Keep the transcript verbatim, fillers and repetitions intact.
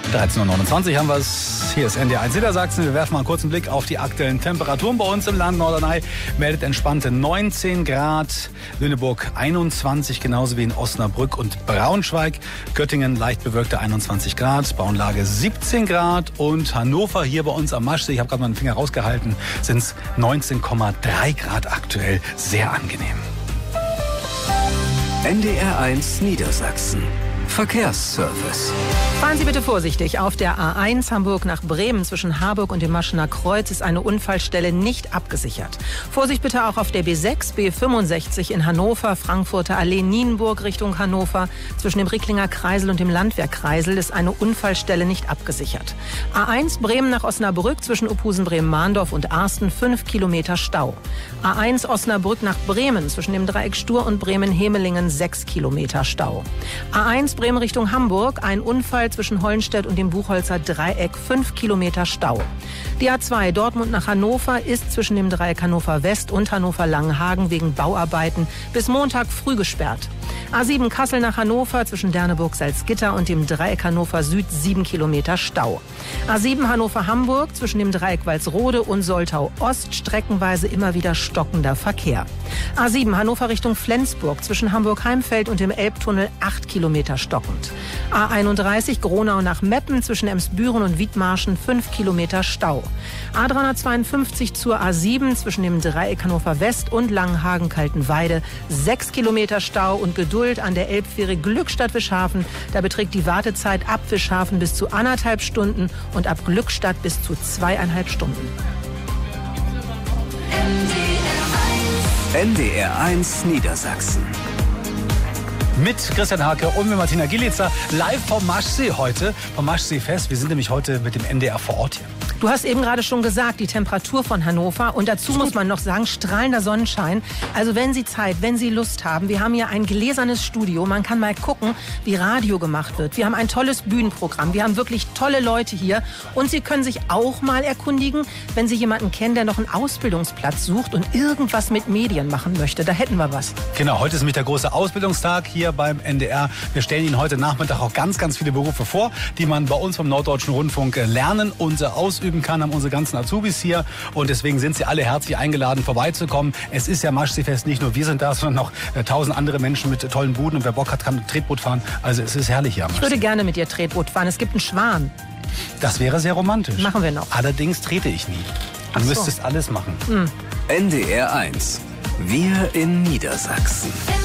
dreizehn Uhr neunundzwanzig haben wir es. Hier ist N D R eins Niedersachsen. Wir werfen mal einen kurzen Blick auf die aktuellen Temperaturen bei uns im Land. Norderney meldet entspannte neunzehn Grad. Lüneburg einundzwanzig, genauso wie in Osnabrück und Braunschweig. Göttingen leicht bewölkte einundzwanzig Grad. Bauenlage siebzehn Grad. Und Hannover hier bei uns am Maschsee, ich habe gerade mal den Finger rausgehalten, sind es neunzehn Komma drei Grad aktuell. Sehr angenehm. N D R eins Niedersachsen. Verkehrsservice. Fahren Sie bitte vorsichtig. Auf der A eins Hamburg nach Bremen zwischen Harburg und dem Maschener Kreuz ist eine Unfallstelle nicht abgesichert. Vorsicht bitte auch auf der B sechs, B fünfundsechzig in Hannover, Frankfurter Allee, Nienburg Richtung Hannover. Zwischen dem Ricklinger Kreisel und dem Landwehrkreisel ist eine Unfallstelle nicht abgesichert. A eins Bremen nach Osnabrück zwischen Uphusen, Bremen-Mahndorf und Arsten fünf Kilometer Stau. A eins Osnabrück nach Bremen zwischen dem Dreieck Stur und Bremen-Hemelingen sechs Kilometer Stau. A eins Bremen Richtung Hamburg, ein Unfall zwischen Hollenstedt und dem Buchholzer Dreieck, fünf Kilometer Stau. Die A zwei Dortmund nach Hannover ist zwischen dem Dreieck Hannover West und Hannover Langenhagen wegen Bauarbeiten bis Montag früh gesperrt. A sieben Kassel nach Hannover zwischen Derneburg-Salzgitter und dem Dreieck Hannover Süd sieben Kilometer Stau. A sieben Hannover-Hamburg zwischen dem Dreieck Walsrode und Soltau Ost streckenweise immer wieder stockender Verkehr. A sieben Hannover Richtung Flensburg zwischen Hamburg-Heimfeld und dem Elbtunnel acht Kilometer stockend. A einunddreißig Gronau nach Meppen zwischen Emsbüren und Wiedmarschen fünf Kilometer Stau. A dreihundertzweiundfünfzig zur A sieben zwischen dem Dreieck Hannover West und Langenhagen-Kaltenweide sechs Kilometer Stau und Geduld an der Elbfähre Glückstadt-Wischhafen. Da beträgt die Wartezeit ab Wischhafen bis zu anderthalb Stunden und ab Glückstadt bis zu zweieinhalb Stunden. N D R eins Niedersachsen. Mit Christian Hake und mit Martina Gilitzer live vom Maschsee heute, vom Maschsee-Fest. Wir sind nämlich heute mit dem N D R vor Ort hier. Du hast eben gerade schon gesagt, die Temperatur von Hannover. Und dazu muss man noch sagen, strahlender Sonnenschein. Also wenn Sie Zeit, wenn Sie Lust haben, wir haben hier ein gläsernes Studio. Man kann mal gucken, wie Radio gemacht wird. Wir haben ein tolles Bühnenprogramm. Wir haben wirklich tolle Leute hier. Und Sie können sich auch mal erkundigen, wenn Sie jemanden kennen, der noch einen Ausbildungsplatz sucht und irgendwas mit Medien machen möchte. Da hätten wir was. Genau, heute ist nämlich der große Ausbildungstag hier beim N D R. Wir stellen Ihnen heute Nachmittag auch ganz, ganz viele Berufe vor, die man bei uns beim Norddeutschen Rundfunk lernen und ausüben kann, haben unsere ganzen Azubis hier und deswegen sind Sie alle herzlich eingeladen, vorbeizukommen. Es ist ja Maschsee-Fest, nicht nur wir sind da, sondern noch äh, tausend andere Menschen mit tollen Buden und wer Bock hat, kann Tretboot fahren. Also es ist herrlich hier am Ich würde gerne mit dir Tretboot fahren. Es gibt einen Schwan. Das wäre sehr romantisch. Machen wir noch. Allerdings trete ich nie. Du Ach so. müsstest alles machen. Hm. N D R eins. Wir in Niedersachsen.